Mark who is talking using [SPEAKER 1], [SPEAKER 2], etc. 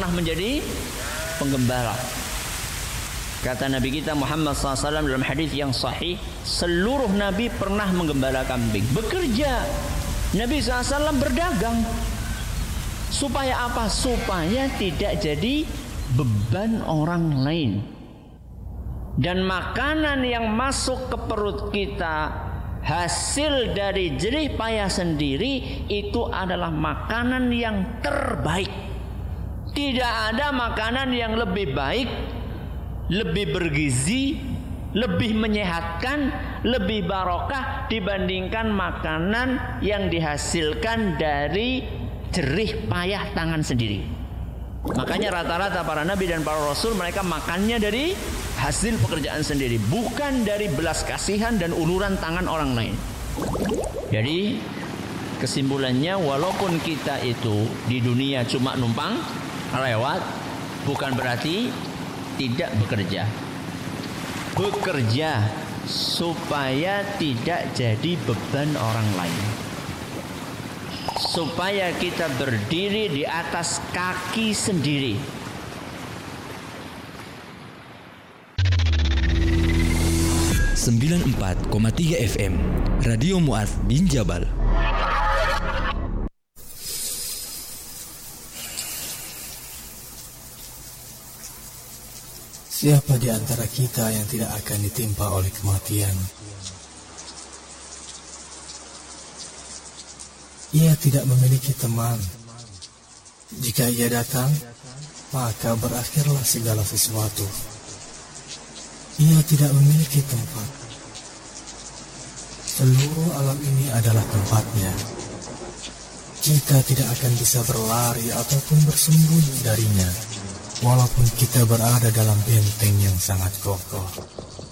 [SPEAKER 1] pernah menjadi penggembala. Kata Nabi kita Muhammad SAW dalam hadis yang sahih, seluruh Nabi pernah menggembala kambing. Bekerja. Nabi SAW berdagang. Supaya apa? Supaya tidak jadi beban orang lain. Dan makanan yang masuk ke perut kita, hasil dari jerih payah sendiri, itu adalah makanan yang terbaik. Tidak ada makanan yang lebih baik, lebih bergizi, lebih menyehatkan, lebih barokah dibandingkan makanan yang dihasilkan dari jerih payah tangan sendiri. Makanya rata-rata para nabi dan para rasul mereka makannya dari hasil pekerjaan sendiri, bukan dari belas kasihan dan uluran tangan orang lain. Jadi kesimpulannya, walaupun kita itu di dunia cuma numpang lewat, bukan berarti tidak bekerja. Bekerja supaya tidak jadi beban orang lain. Supaya kita berdiri di atas kaki sendiri.
[SPEAKER 2] Sembilan 94,3 FM Radio Mu'adz bin Jabal.
[SPEAKER 3] Siapa di antara kita yang tidak akan ditimpa oleh kematian? Ia tidak memiliki teman. Jika ia datang, maka berakhirlah segala sesuatu. Ia tidak memiliki tempat. Seluruh alam ini adalah tempatnya. Kita tidak akan bisa berlari ataupun bersembunyi darinya, walaupun kita berada dalam benteng yang sangat kokoh.